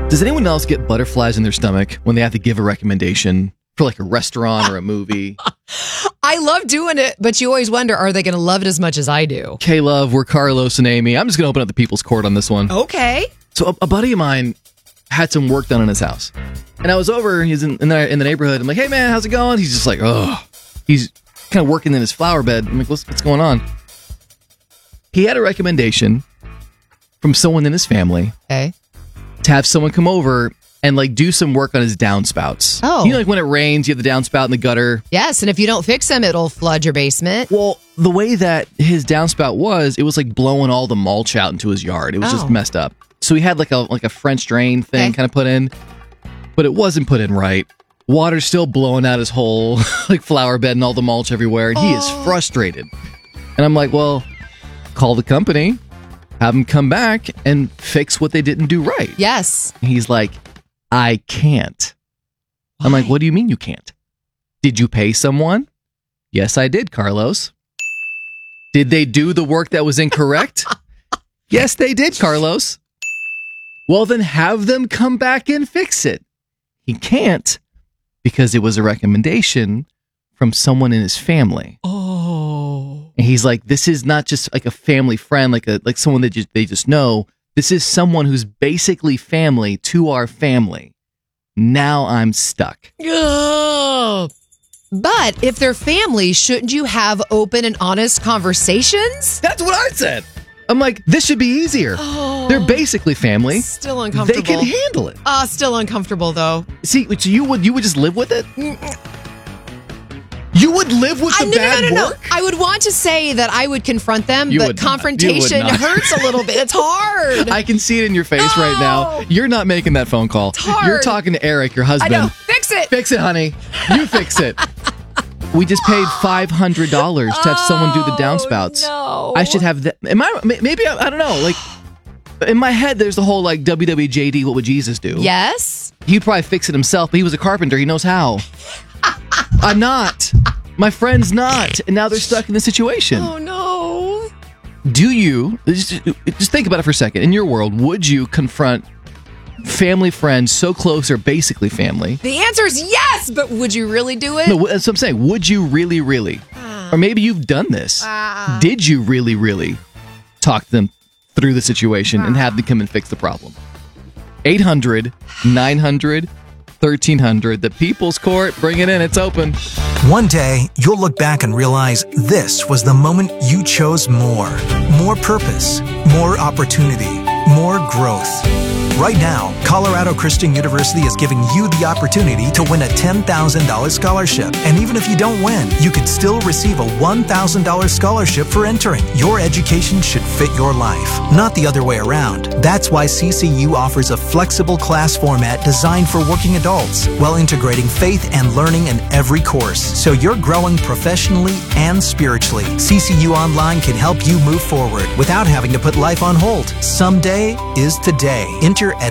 Does anyone else get butterflies in their stomach when they have to give a recommendation for like a restaurant or a movie? I love doing it, but you always wonder, are they going to love it as much as I do? K-Love, we're Carlos and Amy. I'm just going to open up the people's court on this one. Okay. So a buddy of mine had some work done in his house. And I was over, he's in the neighborhood. I'm like, hey man, how's it going? He's just like, oh. He's kind of working in his flower bed. I'm like, what's going on? He had a recommendation from someone in his family to have someone come over and like do some work on his downspouts. Oh. You know, like when it rains, you have the downspout in the gutter. Yes, and if you don't fix them, it'll flood your basement. Well, the way that his downspout was, it was like blowing all the mulch out into his yard. It was just messed up. So he had like a French drain thing kind of put in, but it wasn't put in right. Water's still blowing out his whole like flower bed and all the mulch everywhere, and he is frustrated. And I'm like, well, call the company, have them come back and fix what they didn't do right. Yes. He's like, I can't. Why? I'm like, what do you mean you can't? Did you pay someone? Yes, I did, Carlos. Did they do the work that was incorrect? Yes, they did, Carlos. Well, then have them come back and fix it. He can't because it was a recommendation from someone in his family. Oh. And he's like, this is not just like a family friend, like someone that they just know. This is someone who's basically family to our family. Now I'm stuck. Ugh. But if they're family, shouldn't you have open and honest conversations? That's what I said. I'm like, this should be easier. Oh. They're basically family. Still uncomfortable. They can handle it. Still uncomfortable, though. See, so you would just live with it? You would live with the bad work? I would want to say that I would confront them, You but would not. confrontation You would not. hurts a little bit. It's hard. I can see it in your face right now. You're not making that phone call. It's hard. You're talking to Eric, your husband. I know. Fix it. Fix it, honey. You fix it. We just paid $500 to have someone do the downspouts. No. I should have that. Maybe I don't know. Like in my head, there's the whole like WWJD. What would Jesus do? Yes. He'd probably fix it himself, but he was a carpenter. He knows how. I'm not. My friend's not, and now they're stuck in this situation. Oh no. Do you just think about it for a second? In your world, would you confront family friends so close or basically family? The answer is yes, but would you really do it? No, that's what I'm saying. Would you really? Or maybe you've done this. Did you really talk them through the situation and have them come and fix the problem? 800-900-1300. The People's Court. Bring it in. It's open. One day, you'll look back and realize this was the moment you chose more. More purpose, more opportunity, more growth. Right now, Colorado Christian University is giving you the opportunity to win a $10,000 scholarship. And even if you don't win, you could still receive a $1,000 scholarship for entering. Your education should fit your life, not the other way around. That's why CCU offers a flexible class format designed for working adults, while integrating faith and learning in every course, so you're growing professionally and spiritually. CCU Online can help you move forward without having to put life on hold. Someday is today. Enter at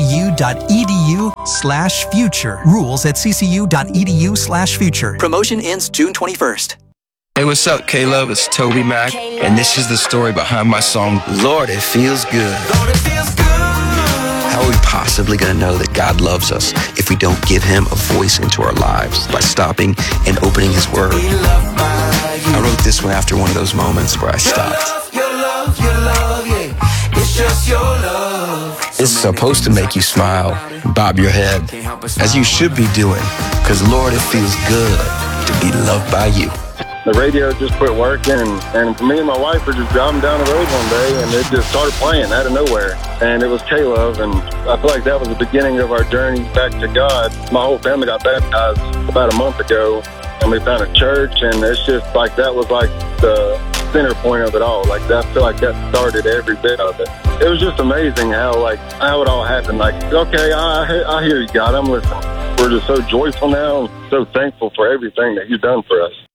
ccu.edu/future. Rules at ccu.edu/future. Promotion ends June 21st. Hey, what's up, K-Love? It's Toby Mac, and this is the story behind my song, Lord, It Feels Good. How are we possibly going to know that God loves us if we don't give Him a voice into our lives by stopping and opening His Word? I wrote this one after one of those moments where I stopped. Your love, yeah. It's just your love. It's supposed to make you smile, bob your head, as you should be doing, because Lord, it feels good to be loved by you. The radio just quit working, and me and my wife were just driving down the road one day, and it just started playing out of nowhere. And it was K-Love, and I feel like that was the beginning of our journey back to God. My whole family got baptized about a month ago, and we found a church, and it's just like that was like the center point of it all. Like I feel like that started every bit of it. It was just amazing how it all happened. Like, okay, I hear you, God, I'm listening. We're just so joyful now, and so thankful for everything that You've done for us.